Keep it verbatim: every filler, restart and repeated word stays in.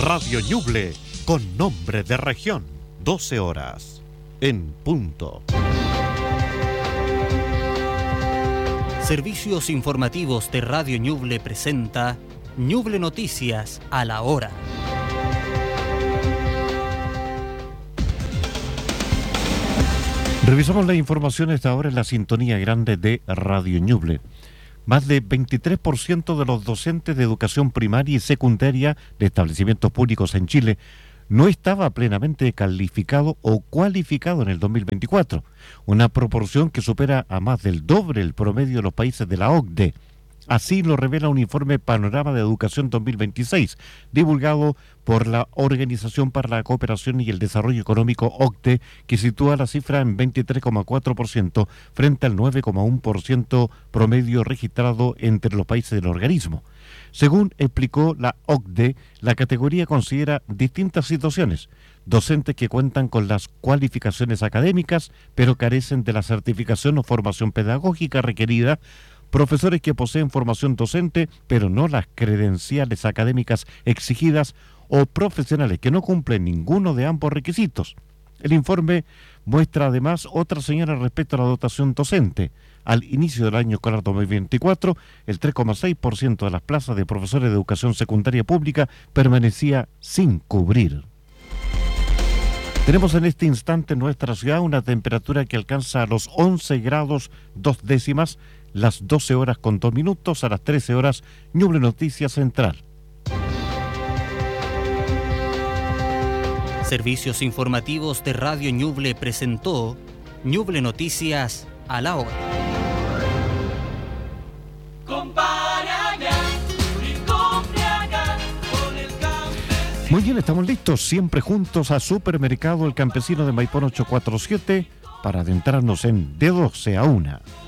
Radio Ñuble, con nombre de región. doce horas, en punto. Servicios informativos de Radio Ñuble presenta Ñuble Noticias a la hora. Revisamos la información a esta hora en la sintonía grande de Radio Ñuble. Más de veintitrés por ciento de los docentes de educación primaria y secundaria de establecimientos públicos en Chile no estaba plenamente calificado o cualificado en el dos mil veinticuatro, una proporción que supera a más del doble el promedio de los países de la O C D E. Así lo revela un informe Panorama de Educación dos mil veintiséis, divulgado por la Organización para la Cooperación y el Desarrollo Económico O C D E, que sitúa la cifra en veintitrés coma cuatro por ciento frente al nueve coma uno por ciento promedio registrado entre los países del organismo. Según explicó la O C D E, la categoría considera distintas situaciones: docentes que cuentan con las cualificaciones académicas, pero carecen de la certificación o formación pedagógica requerida; profesores que poseen formación docente, pero no las credenciales académicas exigidas; o profesionales que no cumplen ninguno de ambos requisitos. El informe muestra además otras señales respecto a la dotación docente. Al inicio del año escolar dos mil veinticuatro, el tres coma seis por ciento de las plazas de profesores de educación secundaria pública permanecía sin cubrir. Tenemos en este instante en nuestra ciudad una temperatura que alcanza los once grados dos décimas, las doce horas con dos minutos. A las trece horas, Ñuble Noticias Central. Servicios informativos de Radio Ñuble presentó Ñuble Noticias a la hora. Muy bien, estamos listos, siempre juntos a Supermercado El Campesino de Maipón ocho cuatro siete para adentrarnos en De doce a una.